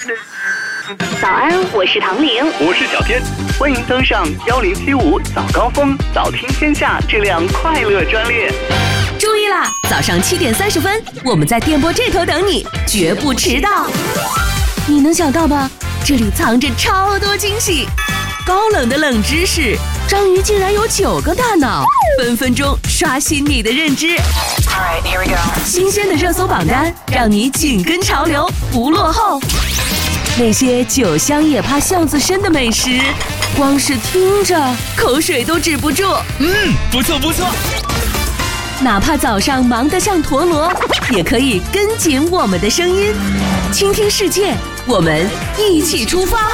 早安，我是唐玲， 我是小天，欢迎登上1075早高峰早听天下这辆快乐专列。 注意啦，早上7点30分，我们在电波这头等你，绝不迟到。你能想到吧？这里藏着超多惊喜，高冷的冷知识，章鱼竟然有9个大脑，分分钟刷新你的认知。Alright, here we go. 新鲜的热搜榜单，让你紧跟潮流，不落后。那些酒香也怕巷子深的美食，光是听着口水都止不住。 不错不错。 哪怕早上忙得像陀螺，也可以跟紧我们的声音，倾听世界，我们一起出发。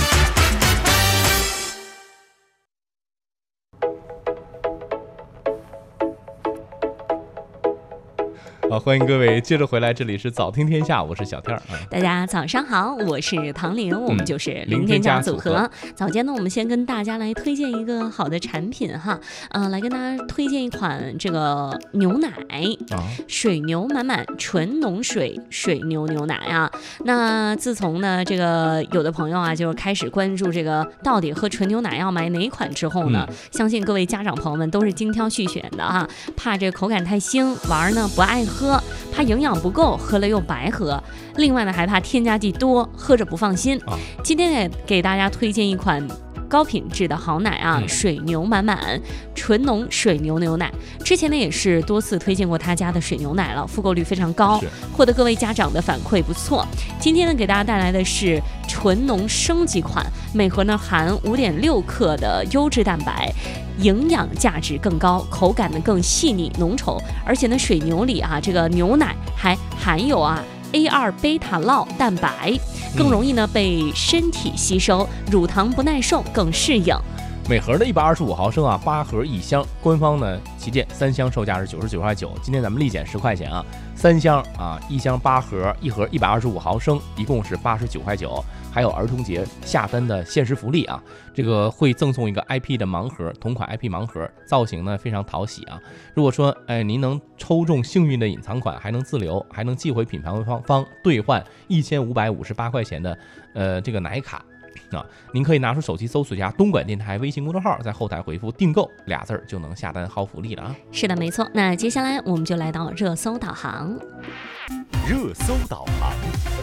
好，欢迎各位接着回来，这里是早听天下，我是小天啊。 大家早上好，我是唐玲，我们就是零添加组合。早间呢，我们先跟大家来推荐一个好的产品哈，来跟大家推荐一款这个牛奶水牛满满纯浓水牛牛奶啊。那自从呢这个有的朋友啊就是开始关注这个到底喝纯牛奶要买哪一款之后呢，相信各位家长朋友们都是精挑细选的哈，怕这个口感太腥，玩呢不爱喝，怕营养不够，喝了又白喝。另外呢，还怕添加剂多，喝着不放心。今天也给大家推荐一款高品质的好奶啊，水牛满满纯浓水牛牛奶。之前呢也是多次推荐过他家的水牛奶了，复购率非常高，获得各位家长的反馈不错。今天呢给大家带来的是纯浓升级款，每盒呢含5.6克的优质蛋白，营养价值更高，口感呢更细腻浓稠，而且呢水牛里这个牛奶还含有A2 贝塔酪蛋白，更容易呢被身体吸收，乳糖不耐受更适应。 每盒的125毫升8盒1箱，官方呢旗舰3箱售价是99.9块，今天咱们立减10块钱3箱1箱8盒，1盒125毫升，一共是89.9块，还有儿童节下单的限时福利这个会赠送一个 IP 的盲盒，同款 IP 盲盒，造型呢非常讨喜如果说您能抽中幸运的隐藏款，还能自留，还能寄回品牌方兑换1558块钱的这个奶卡您可以拿出手机搜索一下东莞电台微信公众号，在后台回复订购2字就能下单薅福利了是的，没错。那接下来我们就来到热搜导航。 热搜导航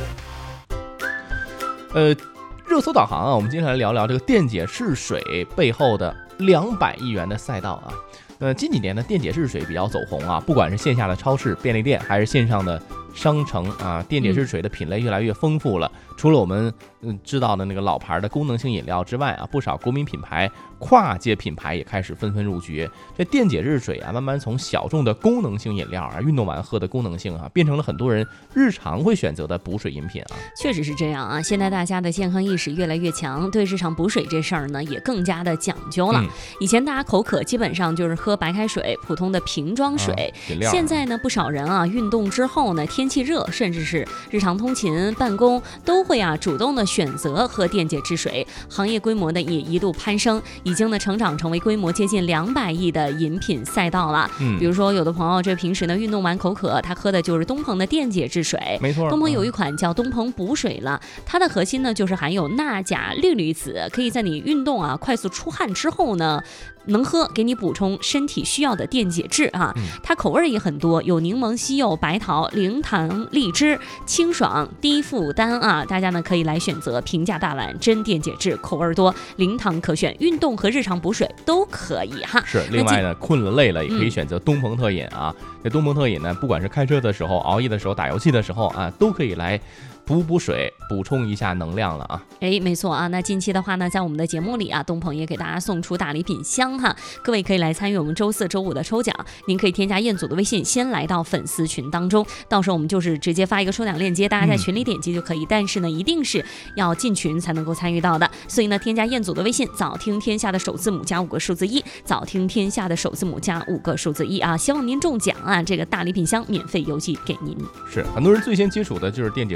热搜导航我们接下来聊聊这个电解质水背后的200亿元的赛道近几年的电解质水比较走红不管是线下的超市、便利店，还是线上的商城电解质水的品类越来越丰富了。除了我们知道的那个老牌的功能性饮料之外不少国民品牌、跨界品牌也开始纷纷入局。这电解质水慢慢从小众的功能性饮料运动完喝的功能性变成了很多人日常会选择的补水饮品确实是这样现在大家的健康意识越来越强，对日常补水这事儿呢也更加的讲究了。以前大家口渴基本上就是喝白开水，普通的瓶装水现在呢不少人运动之后呢，天气热，甚至是日常通勤办公都会主动的选择喝电解质水，行业规模呢也一路攀升，已经呢成长成为规模接近200亿的饮品赛道了。比如说有的朋友这平时呢运动完口渴，他喝的就是东鹏的电解质水。 没错， 东鹏有一款叫东鹏补水了，它的核心呢就是含有钠钾氯离子，可以在你运动快速出汗之后呢能喝，给你补充身体需要的电解质它口味也很多，有柠檬、西柚、白桃、零糖、荔枝，清爽低负担大家呢可以来选择平价大碗真电解质，口味多，零糖可选，运动和日常补水都可以是，另外呢困了累了也可以选择东鹏特饮这东鹏特饮呢，不管是开车的时候、熬夜的时候、打游戏的时候都可以来补水，补充一下能量了没错那近期的话呢，在我们的节目里东鹏也给大家送出大礼品箱各位可以来参与我们周4、周5的抽奖。您可以添加彦祖的微信，先来到粉丝群当中，到时候我们就是直接发一个抽奖链接，大家在群里点击就可以。但是呢，一定是要进群才能够参与到的。所以呢，添加彦祖的微信，早听天下的首字母加5个数字1，早听天下的首字母加5个数字1希望您中奖这个大礼品箱免费邮寄给您。 是，很多人最先接触的就是电解质水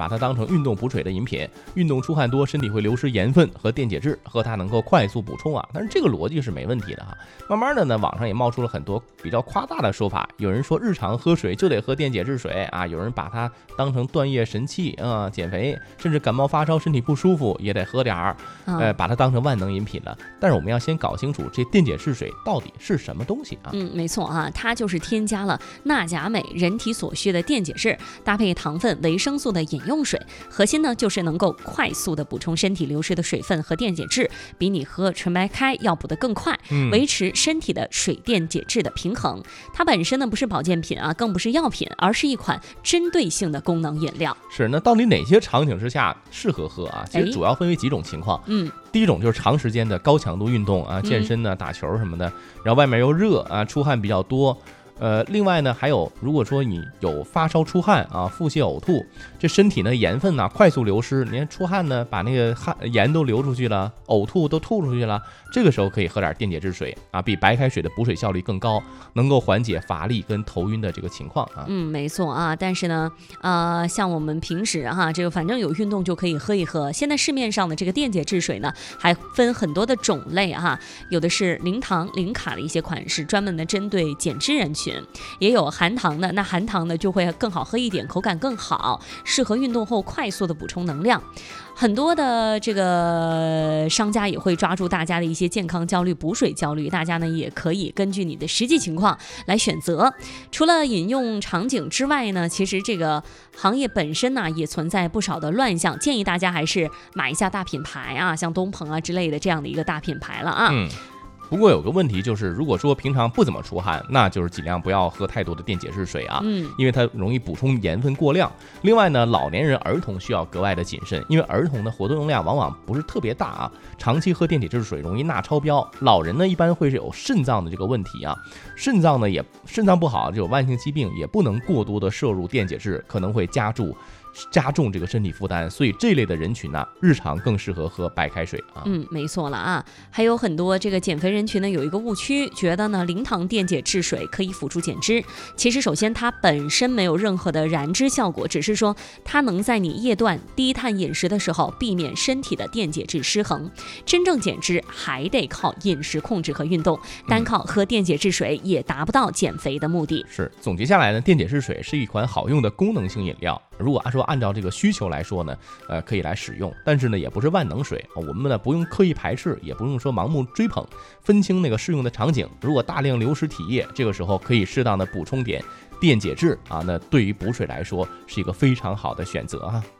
把它当成运动补水的饮品，运动出汗多，身体会流失盐分和电解质，喝它能够快速补充啊。但是这个逻辑是没问题的哈。慢慢的呢，网上也冒出了很多比较夸大的说法，有人说日常喝水就得喝电解质水啊，有人把它当成断液神器啊，减肥，甚至感冒发烧身体不舒服也得喝点儿，把它当成万能饮品了。但是我们要先搞清楚这电解质水到底是什么东西啊？ 没错啊，它就是添加了钠、钾、镁，人体所需的电解质，搭配糖分、维生素的饮用水，核心呢就是能够快速的补充身体流失的水分和电解质，比你喝纯白开要补得更快，维持身体的水电解质的平衡。它本身呢不是保健品啊，更不是药品，而是一款针对性的功能饮料。 是，那到底哪些场景之下适合喝啊？其实主要分为几种情况。第一种就是长时间的高强度运动啊，健身啊、打球什么的，然后外面又热啊，出汗比较多。另外呢，还有如果说你有发烧出汗啊、腹泻呕吐，这身体呢盐分呢快速流失，你看出汗呢把那个盐都流出去了，呕吐都吐出去了，这个时候可以喝点电解质水啊，比白开水的补水效率更高，能够缓解乏力跟头晕的这个情况啊。 没错啊，但是呢，像我们平时哈，这个反正有运动就可以喝一喝。现在市面上的这个电解质水呢，还分很多的种类哈，有的是零糖、零卡的一些款式，专门的针对减脂人群。也有含糖的，那含糖的就会更好喝一点，口感更好，适合运动后快速的补充能量。很多的这个商家也会抓住大家的一些健康焦虑、补水焦虑，大家呢也可以根据你的实际情况来选择。除了饮用场景之外呢，其实这个行业本身呢也存在不少的乱象，建议大家还是买一下大品牌啊，像东鹏啊之类的这样的一个大品牌了啊。 不过有个问题就是，如果说平常不怎么出汗，那就是尽量不要喝太多的电解质水啊，因为它容易补充盐分过量。另外呢，老年人、儿童需要格外的谨慎，因为儿童的活动量往往不是特别大啊，长期喝电解质水容易钠超标。老人呢一般会是有肾脏的这个问题啊，肾脏不好，有慢性疾病，也不能过多的摄入电解质，可能会加重这个身体负担，所以这类的人群呢，日常更适合喝白开水啊。 没错了啊。还有很多这个减肥人群呢，有一个误区，觉得呢零糖电解质水可以辅助减脂。其实首先它本身没有任何的燃脂效果，只是说它能在你夜断低碳饮食的时候避免身体的电解质失衡。真正减脂还得靠饮食控制和运动，单靠喝电解质水也达不到减肥的目的。 是，总结下来呢，电解质水是一款好用的功能性饮料。如果按照这个需求来说呢，可以来使用，但是呢也不是万能水，我们呢不用刻意排斥，也不用说盲目追捧，分清那个适用的场景。如果大量流失体液，这个时候可以适当的补充点电解质啊，那对于补水来说是一个非常好的选择啊。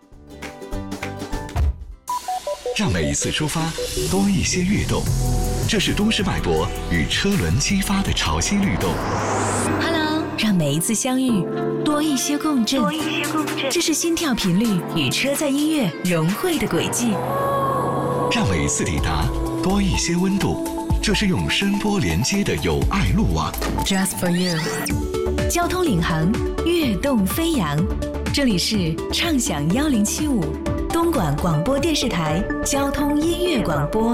让每一次出发多一些跃动，这是都市脉搏与车轮激发的潮汐律动。 让每一次相遇多一些共振，这是心跳频率与车载音乐融汇的轨迹。 让每一次抵达多一些温度，这是用声波连接的有爱路网。 Just for you， 交通领航，跃动飞扬。这里是畅享1075东莞广播电视台交通音乐广播。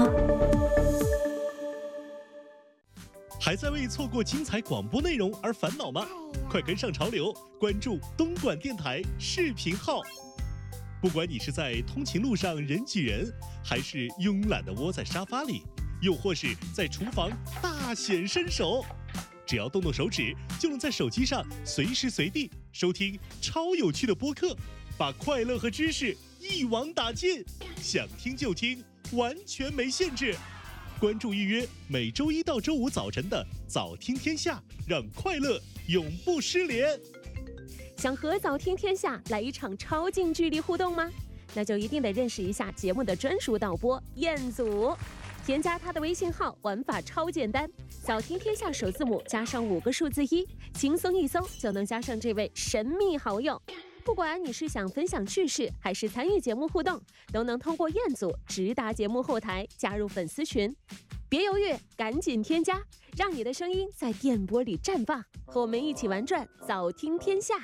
还在为错过精彩广播内容而烦恼吗？快跟上潮流，关注东莞电台视频号。不管你是在通勤路上人挤人，还是慵懒地窝在沙发里，又或是在厨房大显身手，只要动动手指，就能在手机上随时随地收听超有趣的播客，把快乐和知识一网打尽，想听就听，完全没限制。关注预约每周一到周五早晨的早听天下，让快乐永不失联。 想和早听天下来一场超近距离互动吗？那就一定得认识一下节目的专属导播彦祖。添加他的微信号，玩法超简单，早听天下首字母加上5个数字1，轻松一搜就能加上这位神秘好友。不管你是想分享趣事，还是参与节目互动，都能通过彦祖直达节目后台，加入粉丝群。别犹豫，赶紧添加，让你的声音在电波里绽放，和我们一起玩转早听天下。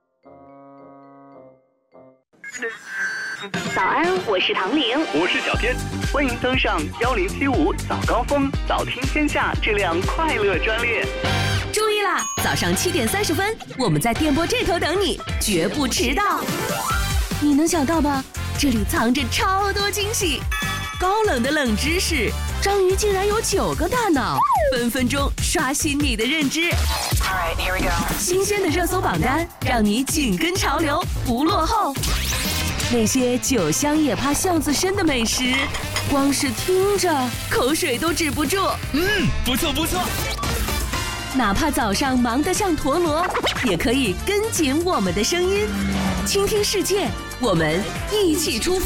早安，我是唐玲， 我是小天，欢迎登上1075早高峰早听天下这辆快乐专列。 注意啦，早上7点30分，我们在电波这头等你，绝不迟到。 你能想到吗？这里藏着超多惊喜！高冷的冷知识，章鱼竟然有9个大脑，分分钟刷新你的认知。新鲜的热搜榜单，让你紧跟潮流，不落后。那些酒香也怕巷子深的美食，光是听着口水都止不住。 不错不错。 哪怕早上忙得像陀螺，也可以跟紧我们的声音，倾听世界，我们一起出发。